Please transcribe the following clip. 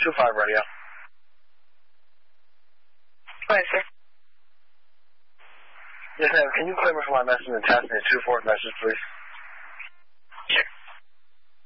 2-5 radio. Go ahead, sir. Yes, ma'am. Can you clear me for my message and attach me a 2-4 message, please?